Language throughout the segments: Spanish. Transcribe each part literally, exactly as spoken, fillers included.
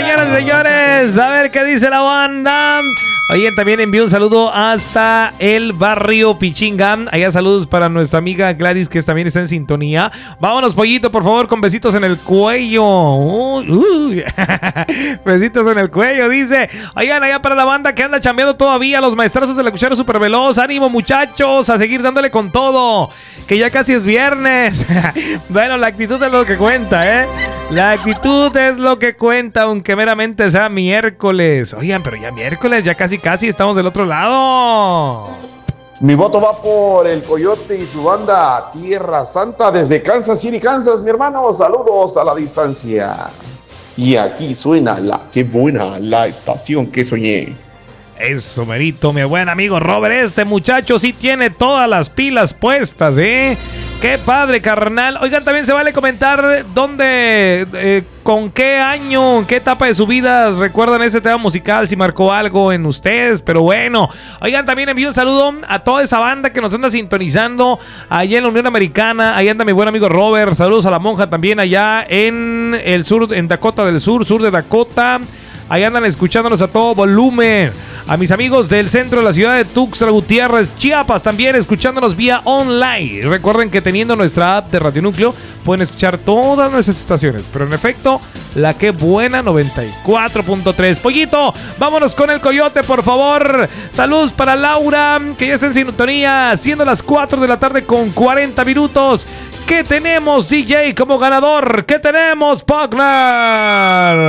Señoras y señores, a ver qué dice la banda. Oigan, también envío un saludo hasta el barrio Pichinga. Allá saludos para nuestra amiga Gladys, que también está en sintonía. Vámonos, pollito, por favor, con besitos en el cuello. Uy, uy. Besitos en el cuello, dice. Oigan, allá para la banda que anda chambeando todavía, los maestrazos de la cuchara super veloz. Ánimo, muchachos, a seguir dándole con todo, que ya casi es viernes. Bueno, la actitud es lo que cuenta, ¿eh? La actitud es lo que cuenta, aunque meramente sea miércoles. Oigan, pero ya miércoles, ya casi casi estamos del otro lado. Mi voto va por el Coyote y su banda Tierra Santa desde Kansas City, Kansas, mi hermano. Saludos a la distancia. Y aquí suena la qué buena la estación que soñé. Eso, merito, mi buen amigo Robert. Este muchacho sí tiene todas las pilas puestas, ¿eh? ¡Qué padre, carnal! Oigan, también se vale comentar dónde, eh, con qué año, en qué etapa de su vida recuerdan ese tema musical, si marcó algo en ustedes, pero bueno. Oigan, también envío un saludo a toda esa banda que nos anda sintonizando allá en la Unión Americana. Ahí anda mi buen amigo Robert. Saludos a la monja también allá en el sur, en Dakota del Sur, sur de Dakota. Ahí andan escuchándonos a todo volumen. A mis amigos del centro de la ciudad de Tuxtla Gutiérrez, Chiapas, también escuchándonos vía online. Recuerden que teniendo nuestra app de Radio Núcleo pueden escuchar todas nuestras estaciones, pero en efecto, la que buena noventa y cuatro punto tres. Pollito, vámonos con el Coyote, por favor. Saludos para Laura, que ya está en sintonía, siendo las cuatro de la tarde con cuarenta minutos. ¿Qué tenemos, D J, como ganador? ¿Qué tenemos, Pugnar?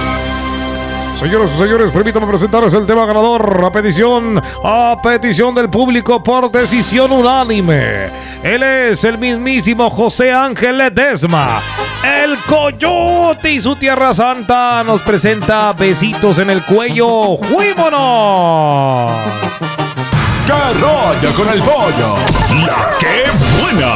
Señoras y señores, permítanme presentarles el tema ganador a petición, a petición del público por decisión unánime. Él es el mismísimo José Ángel Ledesma. El Coyote y su Tierra Santa nos presenta Besitos en el Cuello. ¡Juímonos! ¡Qué rollo con el pollo! ¡La qué buena!